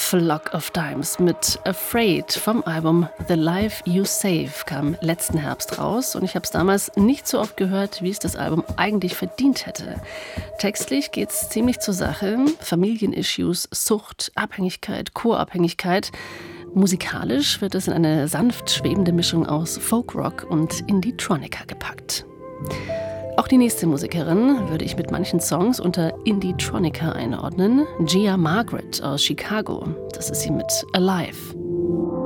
Flock of Dimes mit Afraid vom Album The Life You Save kam letzten Herbst raus und ich habe es damals nicht so oft gehört, wie es das Album eigentlich verdient hätte. Textlich geht's ziemlich zur Sache, Familienissues, Sucht, Abhängigkeit, Co-Abhängigkeit. Musikalisch wird es in eine sanft schwebende Mischung aus Folkrock und Indie-Tronica gepackt. Auch die nächste Musikerin würde ich mit manchen Songs unter Indie-Tronica einordnen. Gia Margaret aus Chicago. Das ist sie mit Alive.